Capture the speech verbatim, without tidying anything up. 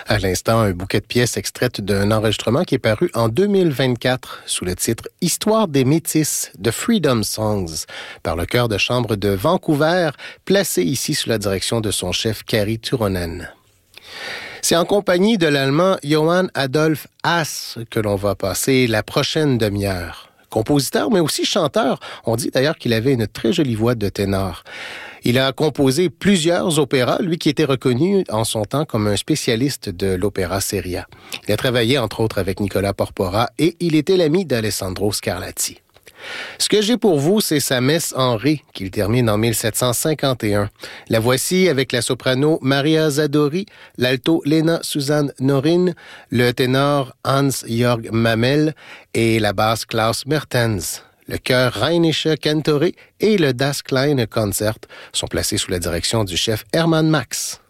À l'instant, un bouquet de pièces extraites d'un enregistrement qui est paru en deux mille vingt-quatre sous le titre « Histoire des Métis » de Freedom Songs par le chœur de chambre de Vancouver, placé ici sous la direction de son chef Kari Turunen. C'est en compagnie de l'Allemand Johann Adolf Haas que l'on va passer la prochaine demi-heure. Compositeur, mais aussi chanteur. On dit d'ailleurs qu'il avait une très jolie voix de ténor. Il a composé plusieurs opéras, lui qui était reconnu en son temps comme un spécialiste de l'opéra seria. Il a travaillé entre autres avec Nicolas Porpora et il était l'ami d'Alessandro Scarlatti. Ce que j'ai pour vous, c'est sa messe en ré qu'il termine en mille sept cent cinquante et un. La voici avec la soprano Maria Zadori, l'alto Lena Suzanne Norin, le ténor Hans-Jörg Mamel et la basse Klaus Mertens. Le chœur Rheinische Kantore et le Das Kleine Konzert sont placés sous la direction du chef Hermann Max.